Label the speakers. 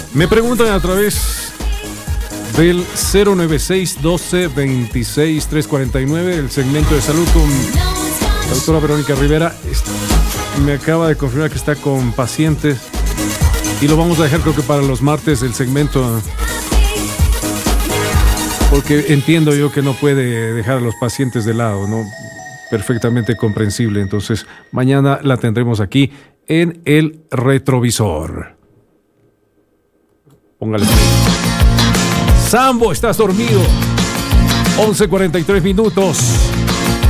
Speaker 1: Me preguntan a través del 096 12 26 349, el segmento de salud con la doctora Verónica Rivera. Me acaba de confirmar que está con pacientes y lo vamos a dejar, creo que para los martes, el segmento, porque entiendo yo que no puede dejar a los pacientes de lado, ¿no? Perfectamente comprensible. Entonces mañana la tendremos aquí en el retrovisor. Póngale play. Sambo, ¿estás dormido? 11:43 minutos.